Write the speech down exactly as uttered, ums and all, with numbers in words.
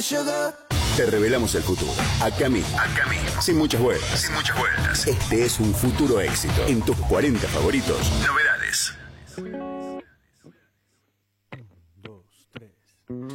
Te revelamos el futuro. Acá mismo. Acá mismo. Sin muchas vueltas. Sin muchas vueltas. Este es un futuro éxito. En tus cuarenta favoritos. Novedades.